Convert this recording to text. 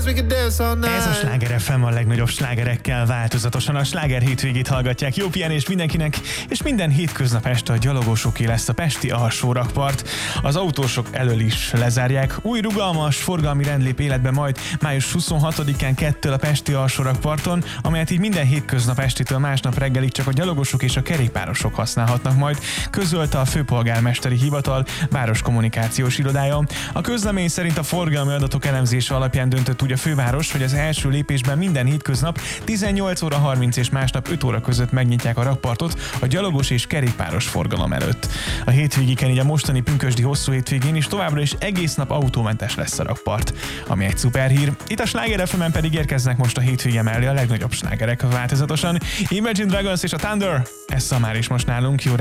Ez a Sláger FM, a legnagyobb slágerekkel változatosan. A Sláger hétvégét hallgatják. Jó pihenést mindenkinek, és minden hétköznap este a gyalogosoké lesz a pesti alsórakpart. Az autósok elől is lezárják. Új rugalmas forgalmi rend lép életbe majd május 26-án 2-től a pesti alsórakparton, amelyet így minden hétköznap estétől másnap reggelig csak a gyalogosok és a kerékpárosok használhatnak majd, közölte a főpolgármesteri hivatal város kommunikációs irodája. A közlemény szerint a forgalmi adatok elemzése alapján döntött úgy a főváros, hogy az első lépésben minden hétköznap 18 óra 30 és másnap 5 óra között megnyitják a rakpartot a gyalogos és kerékpáros forgalom előtt. A hétvégéken, így a mostani pünkösdi hosszú hétvégén is továbbra is egész nap autómentes lesz a rakpart, ami egy szuper hír. Itt a Sláger FM-en pedig érkeznek most a hétvége mellé a legnagyobb slágerek változatosan. Imagine Dragons és a Thunder, ez már is most nálunk. Jó